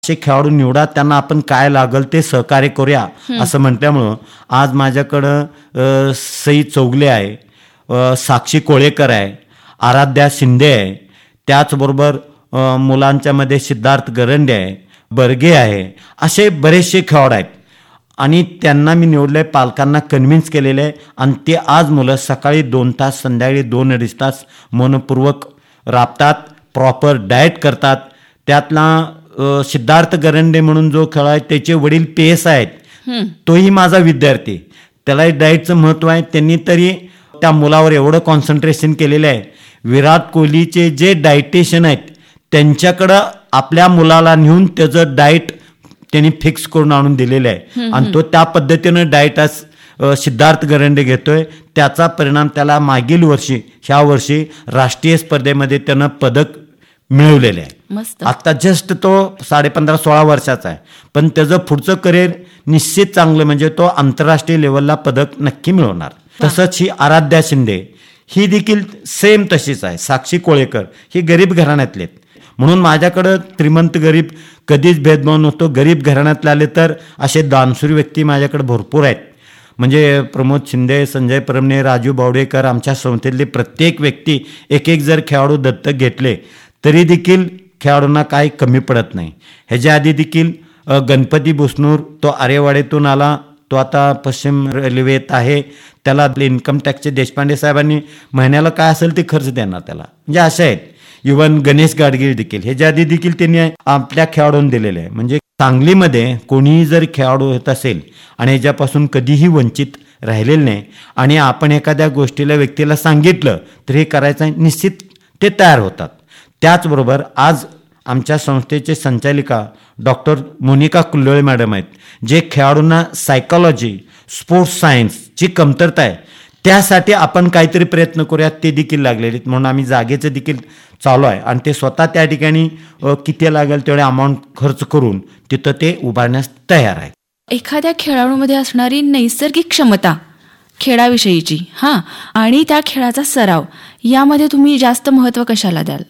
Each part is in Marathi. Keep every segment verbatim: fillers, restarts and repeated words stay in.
असे खेळाडू निवडा, त्यांना आपण काय लागल ते सहकार्य करूया असं म्हटल्यामुळं आज माझ्याकडं सई चौगले आहे, साक्षी कोळेकर आहे, आराध्या शिंदे आहे, त्याचबरोबर मुलांच्यामध्ये सिद्धार्थ गरंडे आहे, बर्गे आहे, असे बरेचसे खेळाडू आहेत. आणि त्यांना मी निवडले, पालकांना कन्व्हिन्स केलेलं आहे. आणि ते आज मुलं सकाळी दोन तास संध्याकाळी दोन अडीच तास मनपूर्वक राबतात, प्रॉपर डाएट करतात. त्यातला सिद्धार्थ गरंडे म्हणून जो खेळ आहे त्याचे वडील पी एस आहेत, तोही माझा विद्यार्थी. त्यालाही डाएटचं महत्त्व आहे. त्यांनी तरी त्या मुलावर एवढं कॉन्सन्ट्रेशन केलेलं आहे. विराट कोहलीचे जे डायटिशियन आहेत त्यांच्याकडं आपल्या मुलाला नेऊन त्याचं डाएट त्यांनी फिक्स करून आणून दिलेलं आहे. आणि तो त्या पद्धतीनं डाएट आज सिद्धार्थ गरंडे घेतोय. त्याचा परिणाम त्याला मागील वर्षी ह्या वर्षी राष्ट्रीय स्पर्धेमध्ये त्यानं पदक मिळवलेले आहे. आता जस्ट तो साडे पंधरा सोळा वर्षाचा आहे, पण त्याचं पुढचं करिअर निश्चित चांगलं, म्हणजे तो आंतरराष्ट्रीय लेवलला पदक नक्की मिळवणार. तसंच ही आराध्या शिंदे ही देखील सेम तशीच आहे. साक्षी कोळेकर ही गरीब घराण्यातले आहेत, म्हणून माझ्याकडं श्रीमंत गरीब कधीच भेदभाव नव्हतो. गरीब घराण्यातले आले तर असे दानशूर व्यक्ती माझ्याकडे भरपूर आहेत. म्हणजे प्रमोद शिंदे, संजय परमणे, राजू बावडेकर, आमच्या संस्थेतले प्रत्येक व्यक्ती एक एक जर खेळाडू दत्तक घेतले तरी देखील खेळाडूंना काही कमी पडत नाही. ह्याच्या आधी देखील गणपती बुसनूर, तो आरेवाडीतून आला, तो आता पश्चिम रेल्वेत आहे. त्याला इन्कम टॅक्सचे देशपांडे साहेबांनी महिन्याला काय असेल ते खर्च देणार त्याला, म्हणजे असे आहेत. इवन गणेश गाडगीळ देखील ह्याच्या आधी देखील त्यांनी आपल्या खेळाडूंना दिलेले आहे. म्हणजे सांगलीमध्ये कोणीही जर खेळाडू होत असेल आणि ह्याच्यापासून कधीही वंचित राहिलेलं नाही, आणि आपण एखाद्या गोष्टीला व्यक्तीला सांगितलं तर हे करायचं निश्चित ते तयार होतात. त्याचबरोबर आज आमच्या संस्थेचे संचालिका डॉक्टर मोनिका कुल्लोळे मॅडम आहेत, जे खेळाडूंना सायकोलॉजी, स्पोर्ट्स सायन्सची कमतरता आहे त्यासाठी आपण काहीतरी प्रयत्न करूयात, ते देखील लागलेले आहेत. म्हणून आम्ही जागेचं देखील चालू आहे आणि ते स्वतः त्या ठिकाणी किती लागेल तेवढे अमाऊंट खर्च करून तिथं ते उभारण्यास तयार आहे. एखाद्या खेळाडूमध्ये असणारी नैसर्गिक क्षमता खेळाविषयीची हां आणि त्या खेळाचा सराव यामध्ये तुम्ही जास्त महत्त्व कशाला द्याल?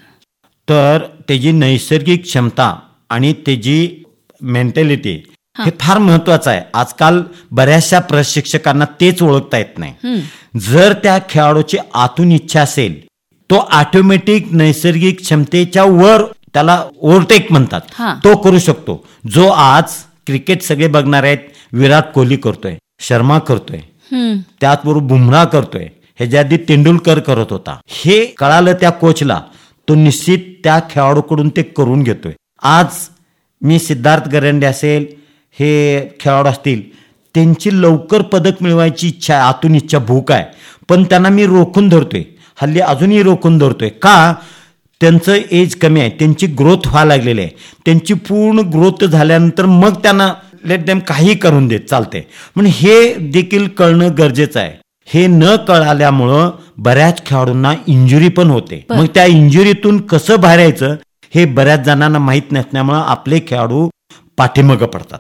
तर त्याची नैसर्गिक क्षमता आणि त्याची मेंटॅलिटी हे फार महत्वाचं आहे. आजकाल बऱ्याचशा प्रशिक्षकांना तेच ओळखता येत नाही. जर त्या खेळाडूची आतून इच्छा असेल तो ऑटोमॅटिक नैसर्गिक क्षमतेच्या वर त्याला ओव्हरटेक म्हणतात, तो करू शकतो. जो आज क्रिकेट सगळे बघणार आहेत, विराट कोहली करतोय, शर्मा करतोय, त्याचबरोबर बुमराह करतोय, ह्याच्या आधी तेंडुलकर करत होता. हे कळालं त्या कोचला, तो निश्चित त्या खेळाडूकडून ते करून घेतोय. आज मी सिद्धार्थ गरंडे असेल, हे खेळाडू असतील, त्यांची लवकर पदक मिळवायची इच्छा आहे, आतून इच्छा, भूक आहे, पण त्यांना मी रोखून धरतोय. हल्ली अजूनही रोखून धरतोय. का? त्यांचं एज कमी आहे, त्यांची ग्रोथ व्हायला लागलेली आहे. त्यांची पूर्ण ग्रोथ झाल्यानंतर मग त्यांना लेट देम काही करून देत चालते. म्हणून हे देखील कळणं गरजेचं आहे. हे न कळाल्यामुळं बऱ्याच खेळाडूंना इंजुरी पण होते. मग त्या इंजुरीतून कसं बाहेर यायचं हे बऱ्याच जणांना माहीत नसल्यामुळं आपले खेळाडू पाठीमागं पडतात.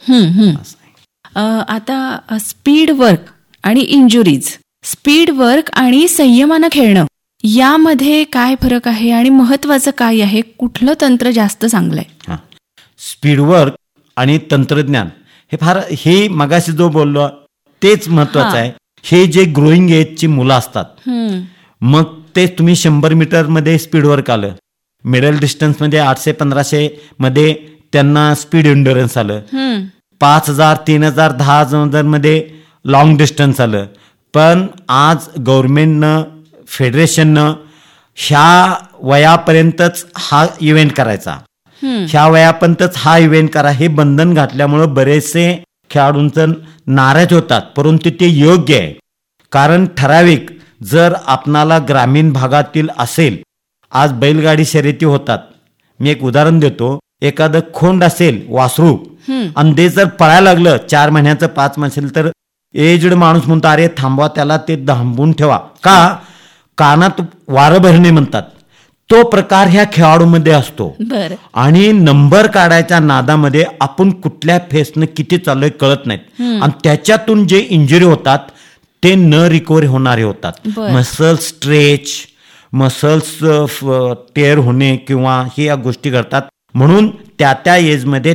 आता स्पीड वर्क आणि इंजुरीज, स्पीड वर्क आणि संयमानं खेळणं यामध्ये काय फरक आहे आणि महत्वाचं काय आहे? कुठलं तंत्र जास्त चांगलं आहे? स्पीड वर्क आणि तंत्रज्ञान हे फार, हे मगाशी जो बोललो तेच महत्वाचं आहे. हे जे ग्रोईंग एजची मुलं असतात, मग ते तुम्ही शंभर मीटर मध्ये स्पीड वर्क आलं, मिडल डिस्टन्स मध्ये आठशे पंधराशे मध्ये त्यांना स्पीड एंड्युरन्स आलं, पाच हजार तीन हजार दहा हजार मध्ये लॉंग डिस्टन्स आलं. पण आज गव्हर्नमेंटनं, फेडरेशननं ह्या वयापर्यंतच हा इव्हेंट करायचा, ह्या वयापर्यंतच हा इव्हेंट करा हे बंधन घातल्यामुळं बरेचसे खेळाडूंचं नाराज होतात. परंतु ते योग्य आहे, कारण ठराविक जर आपणाला ग्रामीण भागातील असेल, आज बैलगाडी शर्यती होतात. मी एक उदाहरण देतो. एखादं खोंड असेल, वासरू, आणि ते जर पळायला लागलं चार महिन्याचं पाच महिन्याचं तर एजड माणूस म्हणतो अरे थांबवा त्याला, ते थांबवून ठेवा. का? कानात वारं भरणे म्हणतात. तो प्रकार ह्या खेळाडूमध्ये असतो. आणि नंबर काढायच्या नादामध्ये आपण कुठल्या फेसनं किती चाललोय कळत नाहीत, आणि त्याच्यातून जे इंजुरी होतात ते न रिकव्हरी होणारे होतात. मसल्स स्ट्रेच, मसल्स टेअर होणे किंवा हे या गोष्टी घडतात. म्हणून त्या त्या एजमध्ये